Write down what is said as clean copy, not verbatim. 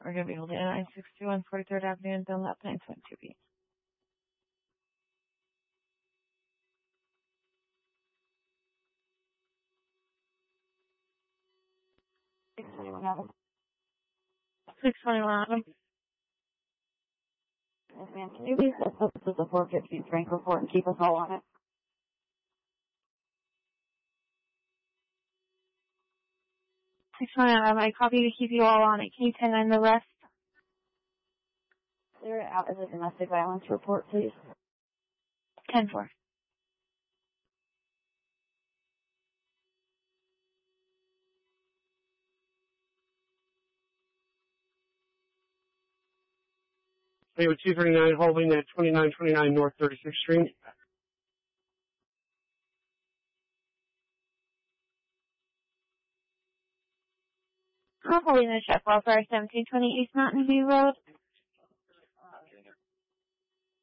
We're going to be holding at 961 43rd Avenue in Dunlap, 922B. $621. 621 Adam. Yes, ma'am. Can you please set up to the 415 Frank report and keep us all on it? 621 Adam. I copy to keep you all on it. Can you 10-9 the rest? Clear it out as a domestic violence report, please. 10-4. They were 239 holding at 2929 North 36th Street. I'm holding the check welfare 1720 East Mountain View Road.